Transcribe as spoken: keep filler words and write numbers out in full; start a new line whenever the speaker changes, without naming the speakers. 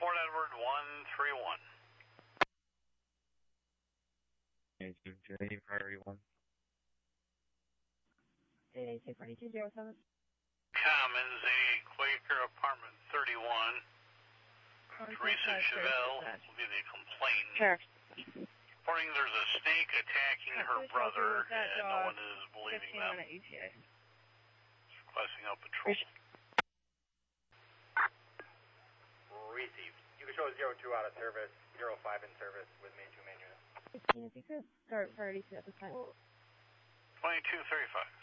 Fort Edward one three one.
Priority one.
eight eight two four two zero seven.
Commons, eighty-eight Quaker, apartment thirty-one. Teresa Chevelle will be the complainant.
Sure.
Reporting there's a snake attacking her brother, and no one is believing them. Requesting out patrol.
Received. You can show zero two out of service, zero five in service with main two main unit.
If you could start priority two at this time.
twenty-two thirty-five.